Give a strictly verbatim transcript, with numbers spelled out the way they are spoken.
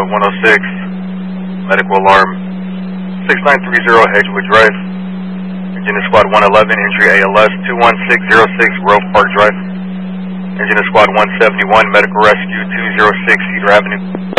one oh six, medical alarm six nine three zero Edgewood Drive. Engine is Squad one eleven, entry A L S two one six zero six Grove Park Drive. Engine is Squad one seventy-one, medical rescue two oh six Cedar Avenue.